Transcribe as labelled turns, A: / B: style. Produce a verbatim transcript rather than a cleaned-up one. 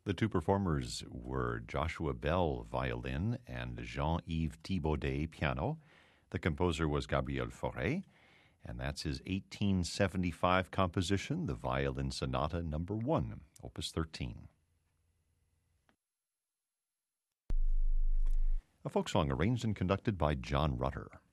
A: The two performers were Joshua Bell, violin, and Jean-Yves Thibaudet, piano. The composer was Gabriel Fauré, and that's his eighteen seventy-five composition, the Violin Sonata Number One, Opus thirteen. A folk song arranged and conducted by John Rutter.